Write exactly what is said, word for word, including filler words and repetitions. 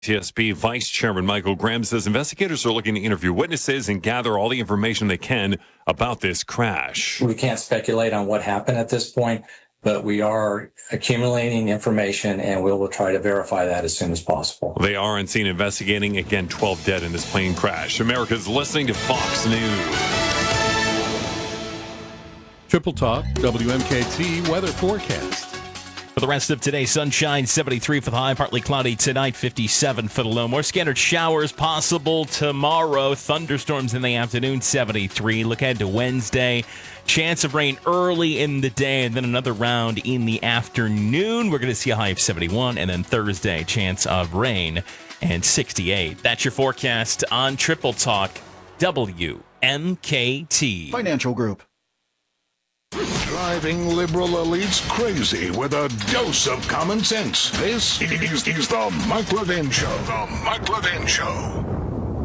T S P Vice Chairman Michael Graham says investigators are looking to interview witnesses and gather all the information they can about this crash. We can't speculate on what happened at this point, but we are accumulating information and we will try to verify that as soon as possible. They are on scene investigating. Again, twelve dead in this plane crash. America's listening to Fox News. Triple Talk, W M K T weather forecast. For the rest of today, sunshine, seventy-three for the high, partly cloudy tonight, fifty-seven for the low. More scattered showers possible tomorrow. Thunderstorms in the afternoon, seventy-three. Look ahead to Wednesday. Chance of rain early in the day and then another round in the afternoon. We're going to see a high of seventy-one. And then Thursday, chance of rain and sixty-eight. That's your forecast on Triple Talk, W M K T. Financial Group. Driving liberal elites crazy with a dose of common sense. This is, is the Mike Levin Show. The Mike Levin Show.